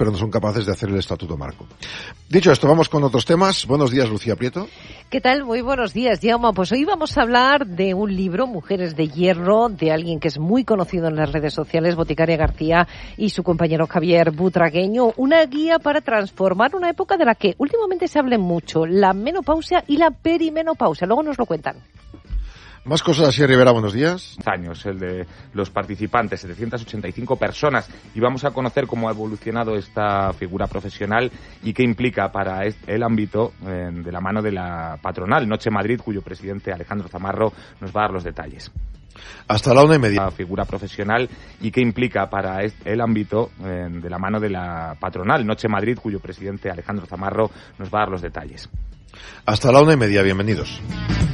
pero no son capaces de hacer el estatuto marco. Dicho esto, vamos con otros temas. Buenos días, Lucía Prieto. ¿Qué tal? Muy buenos días, Jaume. Pues hoy vamos a hablar de un libro, Mujeres de Hierro, de alguien que es muy conocido en las redes sociales, Boticaria García, y su compañero Javier Butragueño. Una guía para transformar una época de la que últimamente se habla mucho, la menopausia y la perimenopausia. Luego nos lo cuentan. Más cosas, así, Rivera, buenos días. Años, el de los participantes, 785 personas, y vamos a conocer cómo ha evolucionado esta figura profesional y qué implica para el ámbito de la mano de la patronal Noche Madrid, cuyo presidente Alejandro Zamarro nos va a dar los detalles. Hasta la 1:30. La figura profesional y qué implica para el ámbito de la mano de la patronal Noche Madrid, cuyo presidente Alejandro Zamarro nos va a dar los detalles. Hasta la 1:30, bienvenidos.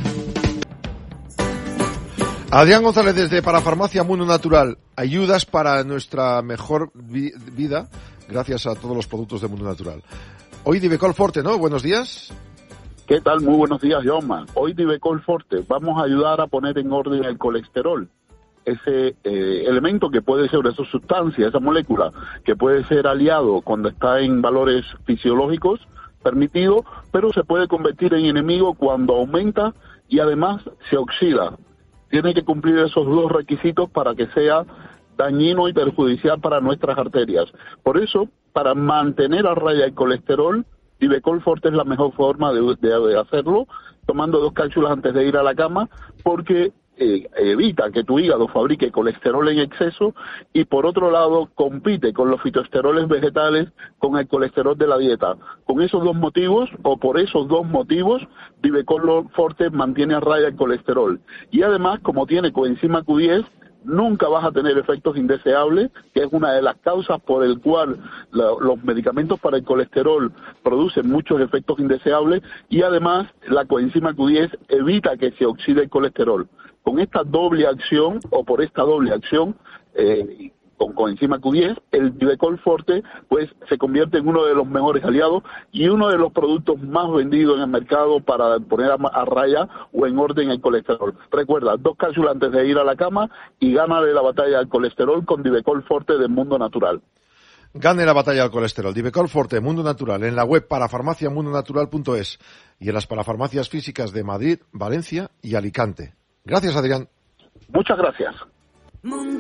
Adrián González desde Parafarmacia Mundo Natural. Ayudas para nuestra mejor vida gracias a todos los productos de Mundo Natural. Hoy Divecol Forte, ¿no? Buenos días. ¿Qué tal? Muy buenos días, Jaume. Hoy Divecol Forte vamos a ayudar a poner en orden el colesterol. Ese elemento que puede ser, esa sustancia, esa molécula, que puede ser aliado cuando está en valores fisiológicos permitidos, pero se puede convertir en enemigo cuando aumenta y además se oxida. Tiene que cumplir esos dos requisitos para que sea dañino y perjudicial para nuestras arterias. Por eso, para mantener a raya el colesterol, Divecol Forte es la mejor forma de hacerlo, tomando 2 cápsulas antes de ir a la cama, porque evita que tu hígado fabrique colesterol en exceso y, por otro lado, compite con los fitoesteroles vegetales con el colesterol de la dieta. Con esos dos motivos, o por esos dos motivos, Divecol Forte mantiene a raya el colesterol. Y además, como tiene coenzima Q10, nunca vas a tener efectos indeseables, que es una de las causas por el cual los medicamentos para el colesterol producen muchos efectos indeseables, y además la coenzima Q10 evita que se oxide el colesterol. Con esta doble acción, o por esta doble acción, con coenzima Q10, el Divecol Forte pues se convierte en uno de los mejores aliados y uno de los productos más vendidos en el mercado para poner a raya o en orden el colesterol. Recuerda, 2 cápsulas antes de ir a la cama y gánale la batalla al colesterol con Divecol Forte de Mundo Natural. Gane la batalla al colesterol. Divecol Forte, Mundo Natural, en la web parafarmaciamundonatural.es y en las parafarmacias físicas de Madrid, Valencia y Alicante. Gracias, Adrián. Muchas gracias.